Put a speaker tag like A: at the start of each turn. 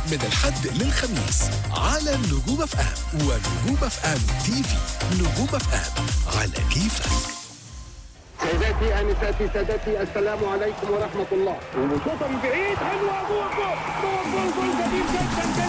A: من الحد للخميس على نجوم اف ام ونجوم اف ام تي في. نجوم اف ام على كيفك.
B: سيداتي انساتي سادتي السلام عليكم ورحمه الله. وشوطه من بعيد حلوه جول جول جول جول جميل جدا.